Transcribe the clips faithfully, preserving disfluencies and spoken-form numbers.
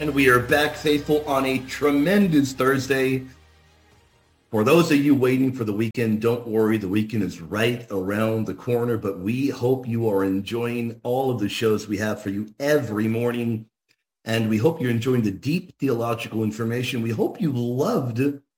And we are back, faithful, on a tremendous Thursday. For those of you waiting for the weekend, don't worry. The weekend is right around the corner, but we hope you are enjoying all of the shows we have for you every morning. And we hope you're enjoying the deep theological information. We hope you loved,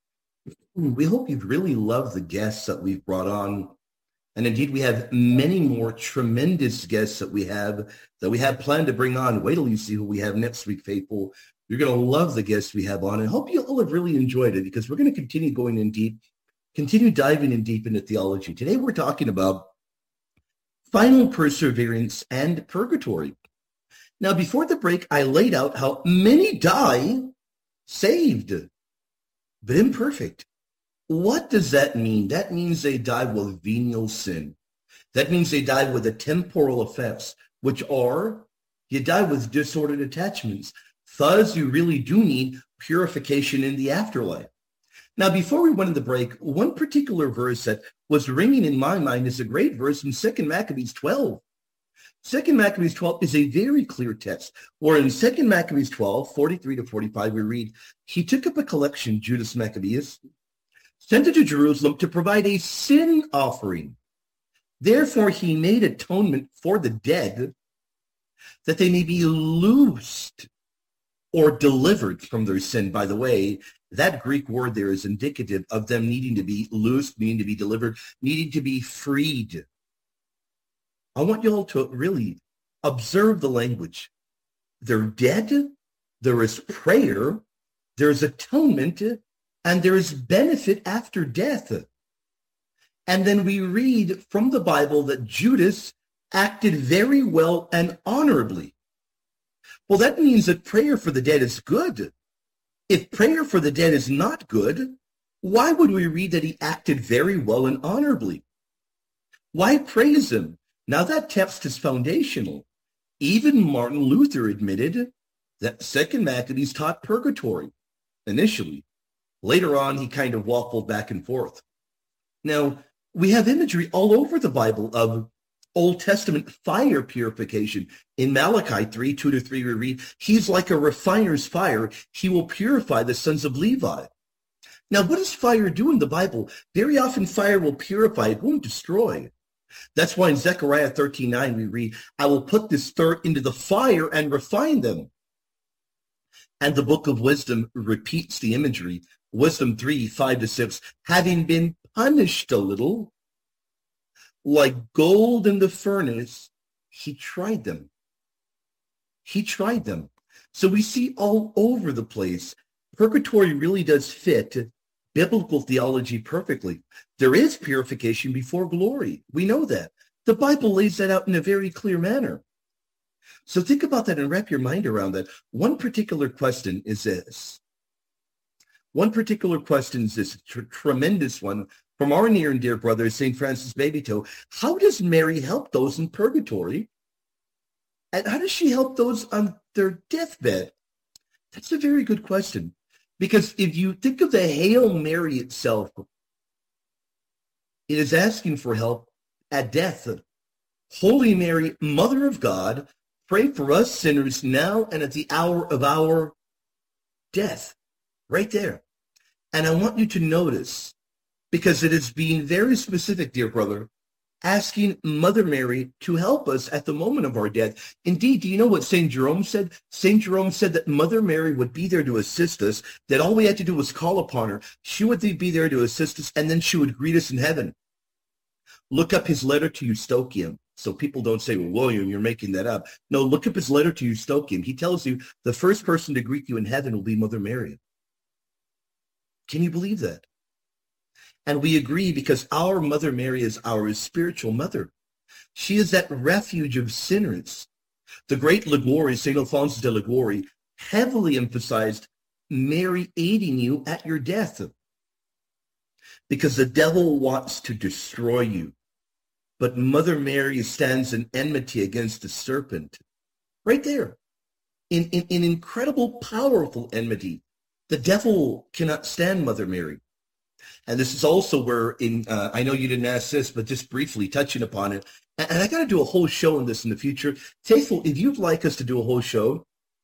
we hope you've really loved the guests that we've brought on. And indeed, we have many more tremendous guests that we have that we have planned to bring on. Wait till you see who we have next week, faithful. You're going to love the guests we have on, and hope you all have really enjoyed it, because we're going to continue going in deep, continue diving in deep into theology. Today, we're talking about final perseverance and purgatory. Now, before the break, I laid out how many die saved, but imperfect. What does that mean? That means they die with venial sin. That means they die with the temporal effects, which are you die with disordered attachments. Thus, you really do need purification in the afterlife. Now, before we went in the break, one particular verse that was ringing in my mind is a great verse in Second Maccabees twelve. Second Maccabees twelve is a very clear text, where in Second Maccabees twelve, forty-three to forty-five, we read, he took up a collection, Judas Maccabeus, sent it to Jerusalem to provide a sin offering. Therefore, he made atonement for the dead, that they may be loosed or delivered from their sin. By the way, that Greek word there is indicative of them needing to be loosed, needing to be delivered, needing to be freed. I want you all to really observe the language. They're dead, there is prayer, there is atonement, and there is benefit after death. And then we read from the Bible that Judas acted very well and honorably. Well, that means that prayer for the dead is good. If prayer for the dead is not good, why would we read that he acted very well and honorably? Why praise him? Now that text is foundational. Even Martin Luther admitted that Second Maccabees taught purgatory initially. Later on, he kind of waffled back and forth. Now, we have imagery all over the Bible of Old Testament fire purification. In Malachi three, two to three, we read, he's like a refiner's fire. He will purify the sons of Levi. Now, what does fire do in the Bible? Very often fire will purify, it won't destroy. That's why in Zechariah thirteen nine, we read, I will put this dirt into the fire and refine them. And the book of Wisdom repeats the imagery. Wisdom three, five to six, having been punished a little, like gold in the furnace, he tried them. He tried them. So we see all over the place, purgatory really does fit biblical theology perfectly. There is purification before glory. We know that. The Bible lays that out in a very clear manner. So think about that and wrap your mind around that. One particular question is this. One particular question is this tr- tremendous one from our near and dear brother, Saint Francis Babytoe. How does Mary help those in purgatory? And how does she help those on their deathbed? That's a very good question. Because if you think of the Hail Mary itself, it is asking for help at death. Holy Mary, Mother of God, pray for us sinners now and at the hour of our death. Right there. And I want you to notice, because it is being very specific, dear brother, asking Mother Mary to help us at the moment of our death. Indeed, do you know what Saint Jerome said? Saint Jerome said that Mother Mary would be there to assist us, that all we had to do was call upon her. She would be there to assist us, and then she would greet us in heaven. Look up his letter to Eustochium, so people don't say, well, William, you're making that up. No, look up his letter to Eustochium. He tells you the first person to greet you in heaven will be Mother Mary. Can you believe that? And we agree because our Mother Mary is our spiritual mother. She is that refuge of sinners. The great Liguori, Saint Alphonsus de Liguori, heavily emphasized Mary aiding you at your death. Because the devil wants to destroy you. But Mother Mary stands in enmity against the serpent. Right there. In, in, in incredible, powerful enmity. The devil cannot stand Mother Mary. And this is also where, in uh, I know you didn't ask this, but just briefly touching upon it, and, and I got to do a whole show on this in the future. Faithful, if you'd like us to do a whole show,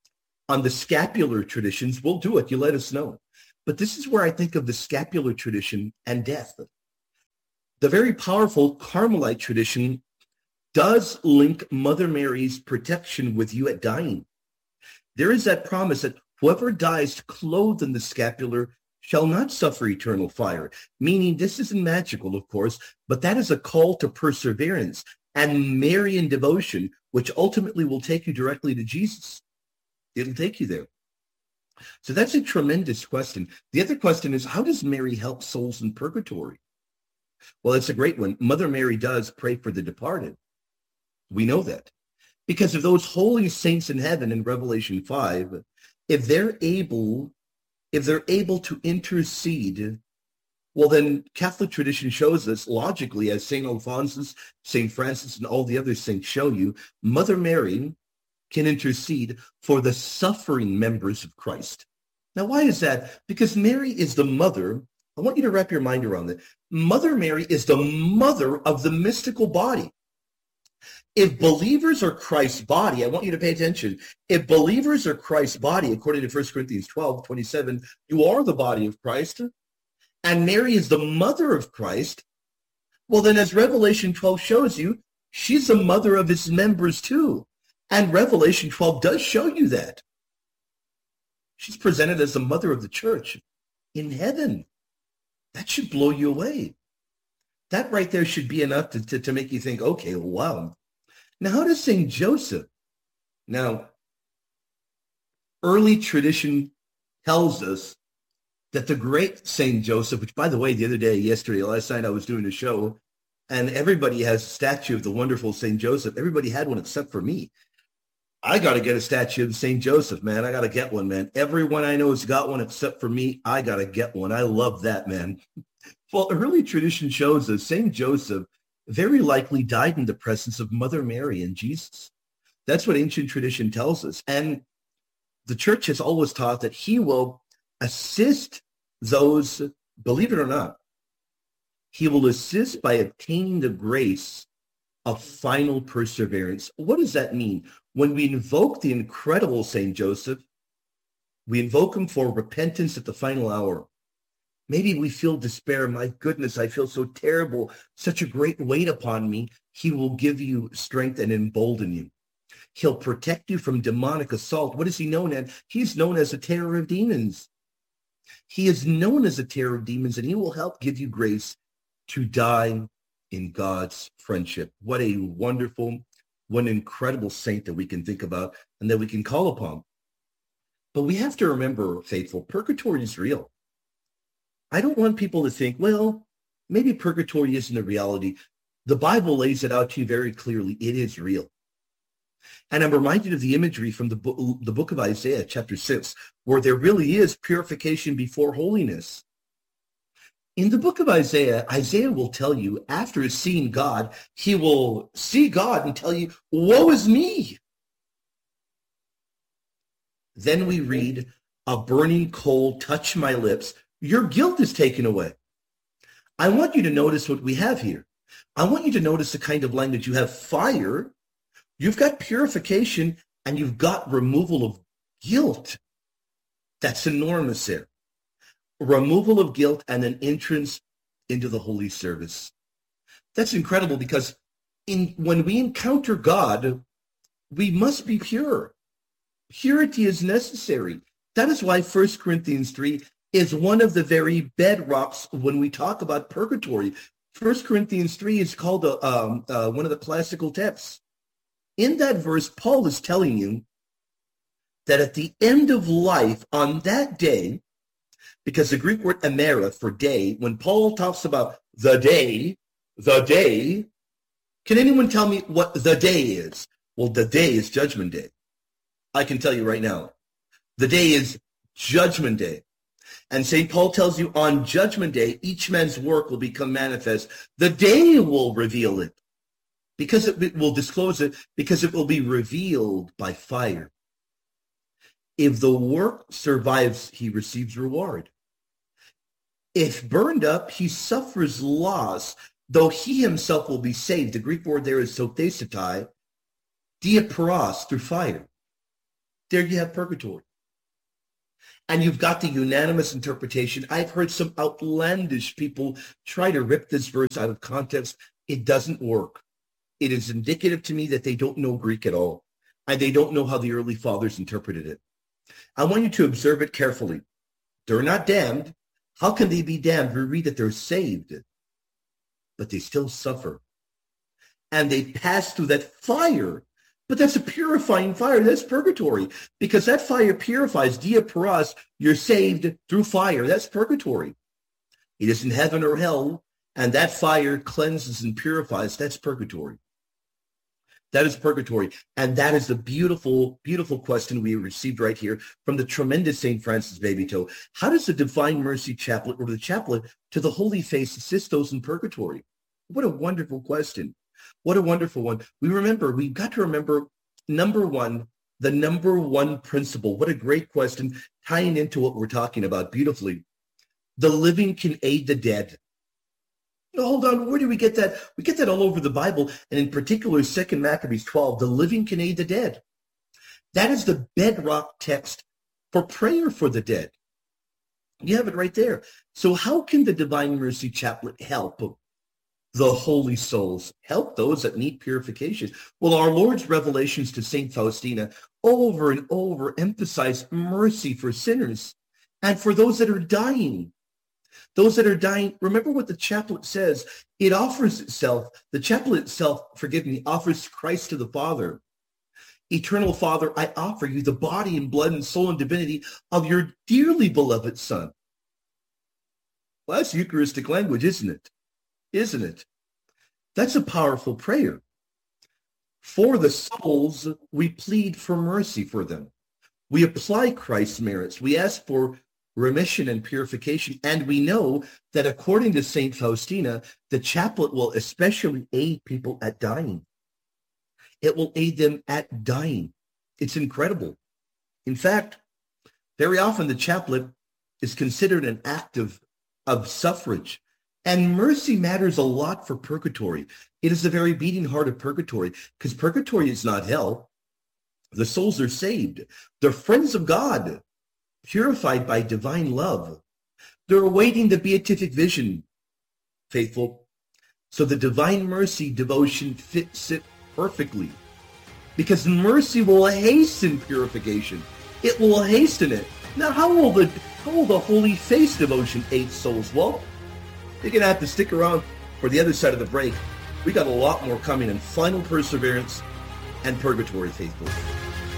On the scapular traditions, we'll do it. You let us know. But this is where I think of the scapular tradition and death. The very powerful Carmelite tradition does link Mother Mary's protection with you at dying. There is that promise that whoever dies clothed in the scapular shall not suffer eternal fire, meaning this isn't magical, of course, but that is a call to perseverance and Marian devotion, which ultimately will take you directly to Jesus. It'll take you there. So that's a tremendous question. The other question is, how does Mary help souls in purgatory? Well, it's a great one. Mother Mary does pray for the departed. We know that. Because of those holy saints in heaven in Revelation five, if they're able, if they're able to intercede, well, then Catholic tradition shows us logically, as Saint Alphonsus, Saint Francis, and all the other saints show you, Mother Mary can intercede for the suffering members of Christ. Now, why is that? Because Mary is the mother. I want you to wrap your mind around that. Mother Mary is the mother of the mystical body. If believers are Christ's body, I want you to pay attention. If believers are Christ's body, according to First Corinthians twelve, twenty-seven, you are the body of Christ, and Mary is the mother of Christ, well, then as Revelation twelve shows you, she's the mother of his members too. And Revelation twelve does show you that. She's presented as the mother of the church in heaven. That should blow you away. That right there should be enough to, to, to make you think, okay, wow. Now, how does Saint Joseph? Now, early tradition tells us that the great Saint Joseph, which, by the way, the other day, yesterday, last night, I was doing a show, and everybody has a statue of the wonderful Saint Joseph. Everybody had one except for me. I got to get a statue of Saint Joseph, man. I got to get one, man. Everyone I know has got one except for me. I got to get one. I love that, man. Well, early tradition shows us Saint Joseph very likely died in the presence of Mother Mary and Jesus. That's what ancient tradition tells us. And the church has always taught that he will assist those, believe it or not, he will assist by obtaining the grace of final perseverance. What does that mean? When we invoke the incredible Saint Joseph, we invoke him for repentance at the final hour. Maybe we feel despair. My goodness, I feel so terrible, such a great weight upon me. He will give you strength and embolden you. He'll protect you from demonic assault. What is he known as? He's known as a terror of demons. He is known as a terror of demons, and he will help give you grace to die in God's friendship. What a wonderful, what an incredible saint that we can think about and that we can call upon. But we have to remember, faithful, purgatory is real. I don't want people to think, well, maybe purgatory isn't a reality. The Bible lays it out to you very clearly. It is real. And I'm reminded of the imagery from the book, the book of Isaiah, chapter six, where there really is purification before holiness. In the book of Isaiah, Isaiah will tell you, after seeing God, he will see God and tell you, woe is me. Then we read, a burning coal touched my lips. Your guilt is taken away. I want you to notice what we have here. I want you to notice the kind of language. You have fire, you've got purification, and you've got removal of guilt. That's enormous there. Removal of guilt and an entrance into the holy service. That's incredible because in, when we encounter God, we must be pure. Purity is necessary. That is why First Corinthians three is one of the very bedrocks when we talk about purgatory. First Corinthians three is called a, um, uh, one of the classical texts. In that verse, Paul is telling you that at the end of life, on that day, because the Greek word emera for day, when Paul talks about the day, the day, can anyone tell me what the day is? Well, the day is Judgment Day. I can tell you right now. The day is Judgment Day. And Saint Paul tells you on Judgment Day, each man's work will become manifest. The day will reveal it because it will disclose it, because it will be revealed by fire. If the work survives, he receives reward. If burned up, he suffers loss, though he himself will be saved. The Greek word there is sothesetai, diaporos, through fire. There you have purgatory. And you've got the unanimous interpretation. I've heard some outlandish people try to rip this verse out of context. It doesn't work. It is indicative to me that they don't know Greek at all, and they don't know how the early fathers interpreted it. I want you to observe it carefully. They're not damned. How can they be damned? We read that they're saved, but they still suffer. And they pass through that fire. But that's a purifying fire. That's purgatory. Because that fire purifies. Dia paras, you're saved through fire. That's purgatory. It isn't heaven or hell. And that fire cleanses and purifies. That's purgatory. That is purgatory. And that is the beautiful, beautiful question we received right here from the tremendous Saint Francis Babytoe. How does the Divine Mercy Chaplet, or the chaplet to the Holy Face, assist those in purgatory? What a wonderful question. What a wonderful one. We remember, we've got to remember, number one, the number one principle. What a great question, tying into what we're talking about beautifully. The living can aid the dead. No, hold on, where do we get that? We get that all over the Bible, and in particular, Second Maccabees twelve, the living can aid the dead. That is the bedrock text for prayer for the dead. You have it right there. So how can the Divine Mercy Chaplet help the holy souls, help those that need purification? Well, our Lord's revelations to Saint Faustina over and over emphasize mercy for sinners and for those that are dying. Those that are dying, remember what the chaplet says. It offers itself, the chaplet itself, forgive me, offers Christ to the Father. Eternal Father, I offer you the body and blood and soul and divinity of your dearly beloved Son. Well, that's Eucharistic language, isn't it? Isn't it? That's a powerful prayer. For the souls, we plead for mercy for them. We apply Christ's merits. We ask for remission and purification. And we know that according to Saint Faustina, the chaplet will especially aid people at dying. It will aid them at dying. It's incredible. In fact, very often the chaplet is considered an act of, of suffrage. And mercy matters a lot for purgatory. It is the very beating heart of purgatory, because purgatory is not hell. The souls are saved. They're friends of God, purified by divine love. They're awaiting the beatific vision, faithful. So the Divine Mercy devotion fits it perfectly, because mercy will hasten purification. It will hasten it. Now, how will the, how will the Holy Face devotion aid souls? Well, you're going to have to stick around for the other side of the break. We got a lot more coming in final perseverance and purgatory, faithful.